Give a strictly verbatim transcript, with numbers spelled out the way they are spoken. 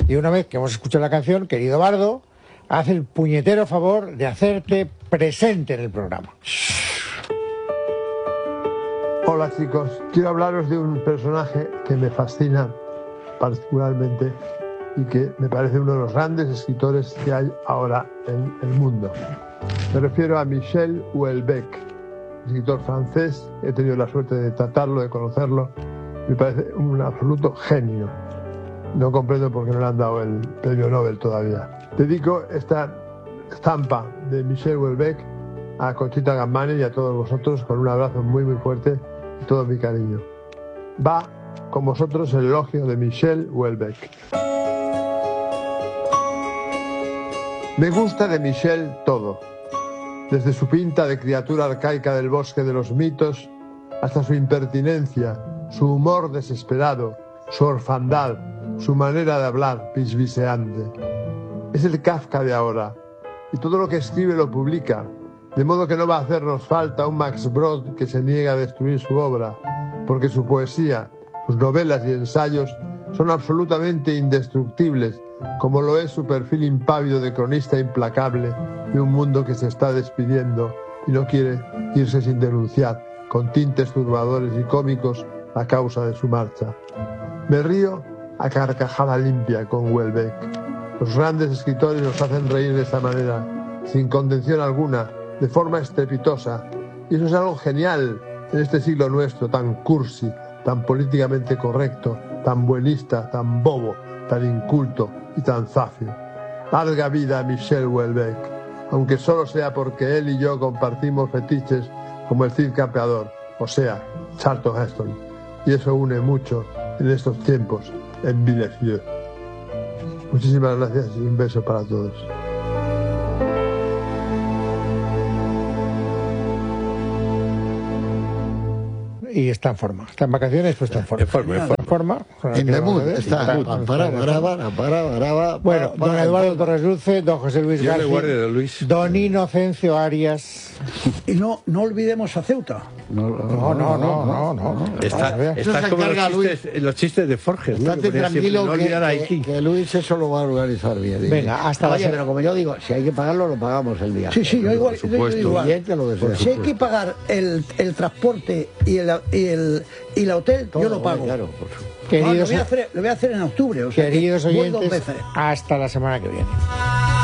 Y una vez que hemos escuchado la canción, querido Bardo, haz el puñetero favor de hacerte presente en el programa. Hola chicos, quiero hablaros de un personaje que me fascina particularmente y que me parece uno de los grandes escritores que hay ahora en el mundo. Me refiero a Michel Houellebecq, escritor francés. He tenido la suerte de tratarlo, de conocerlo. Me parece un absoluto genio. No comprendo por qué no le han dado el premio Nobel todavía. Dedico esta estampa de Michel Houellebecq a Conchita Gammani y a todos vosotros con un abrazo muy muy fuerte y todo mi cariño. Va con vosotros el elogio de Michel Houellebecq. Me gusta de Michel todo, desde su pinta de criatura arcaica del bosque de los mitos hasta su impertinencia, su humor desesperado, su orfandad, su manera de hablar bisbiseante. Es el Kafka de ahora, y todo lo que escribe lo publica, de modo que no va a hacernos falta un Max Brod que se niega a destruir su obra, porque su poesía, sus novelas y ensayos son absolutamente indestructibles, como lo es su perfil impávido de cronista implacable de un mundo que se está despidiendo y no quiere irse sin denunciar, con tintes turbadores y cómicos, la causa de su marcha. Me río a carcajada limpia con Houellebecq. Los grandes escritores nos hacen reír de esta manera, sin contención alguna, de forma estrepitosa, y eso es algo genial en este siglo nuestro, tan cursi, tan políticamente correcto, tan buenista, tan bobo, tan inculto y tan zafio. Larga vida a Michel Houellebecq, aunque solo sea porque él y yo compartimos fetiches como el Cid Campeador, o sea, Charlton Heston, y eso une mucho en estos tiempos en Villefleur. Muchísimas gracias y un beso para todos. Y está en forma. Está en vacaciones, pues está en forma. En forma, en forma. forma. En the mood. Está. Para, para, para, para, para. Bueno, don Eduardo Torres Dulce, don José Luis Yo le García, guardo, Luis. don Inocencio Arias. Y no, no olvidemos a Ceuta. No, no, no, no, no. no. Está, estás como los chistes, los chistes de Forges. Estate tranquilo no que, que, que, que Luis eso lo va a organizar bien. Venga, hasta la Oye, semana. pero como yo digo, si hay que pagarlo, lo pagamos el día. Sí, sí, yo igual. Por supuesto. Yo igual. Bien que lo deseo. Si hay que pagar el, el transporte y el, y el, y el hotel, todo, yo lo pago. Claro, por supuesto. Queridos, no, lo, voy a hacer, lo voy a hacer en octubre. O sea, queridos que voy dos oyentes, veces. hasta la semana que viene.